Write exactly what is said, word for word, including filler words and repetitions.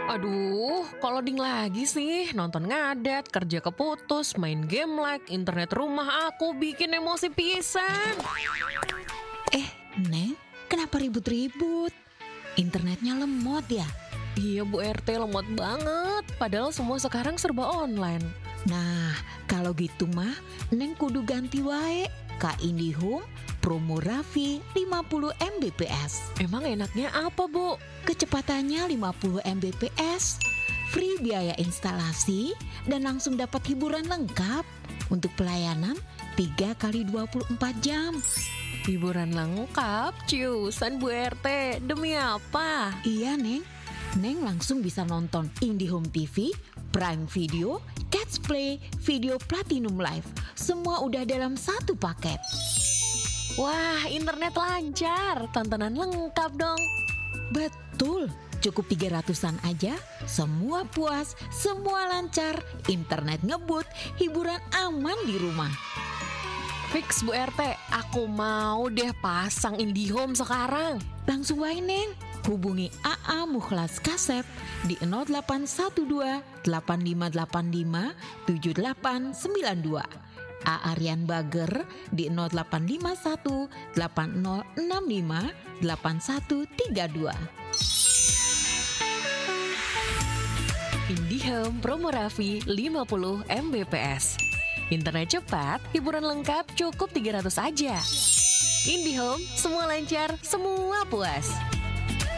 Aduh, kok loading lagi sih? Nonton ngadet, kerja keputus, main game lag, internet rumah aku bikin emosi pisan. Eh, Neng, kenapa ribut-ribut? Internetnya lemot ya? Iya Bu R T, lemot banget. Padahal semua sekarang serba online. Nah, kalau gitu mah, Neng kudu ganti wae ka IndiHome Promo Raffi lima puluh megabit per second. Emang enaknya apa Bu? Kecepatannya lima puluh megabit per second, free biaya instalasi, dan langsung dapat hiburan lengkap untuk pelayanan tiga kali dua puluh empat jam. Hiburan lengkap? Ciusan Bu R T, demi apa? Iya Neng, Neng langsung bisa nonton IndiHome T V, Prime Video, Catch Play, Video Platinum Live. Semua udah dalam satu paket. Wah, internet lancar, tontonan lengkap dong. Betul, cukup tiga ratusan aja, semua puas, semua lancar, internet ngebut, hiburan aman di rumah. Fix Bu R T, aku mau deh pasang IndiHome sekarang. Langsung wae Neng, hubungi A A Mukhlas Kasep di nol delapan satu dua delapan lima delapan lima tujuh delapan sembilan dua. A A Rian Bager di nol delapan lima satu delapan nol enam lima delapan satu tiga dua. IndiHome Promo Raffi lima puluh megabit per second. Internet cepat, hiburan lengkap cukup tiga ratus aja. IndiHome, semua lancar, semua puas.